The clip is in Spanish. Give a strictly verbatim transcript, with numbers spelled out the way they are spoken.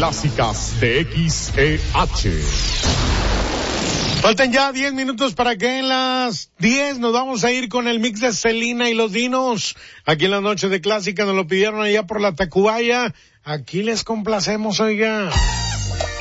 clásicas de X E H. Faltan ya diez minutos para que en las diez nos vamos a ir con el mix de Celina y los Dinos. Aquí en la noche de clásica nos lo pidieron allá por la Tacubaya. Aquí les complacemos, oiga.